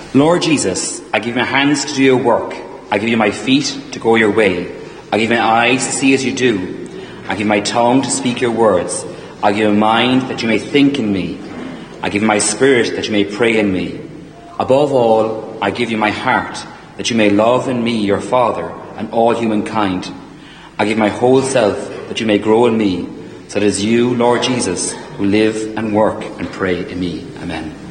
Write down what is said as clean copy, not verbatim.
Lord Jesus, I give you my hands to do your work. I give you my feet to go your way. I give you my eyes to see as you do. I give you my tongue to speak your words. I give you a mind that you may think in me. I give you my spirit that you may pray in me. Above all, I give you my heart that you may love in me your Father and all humankind. I give my whole self that you may grow in me, so that it is you, Lord Jesus, who live and work and pray in me. Amen.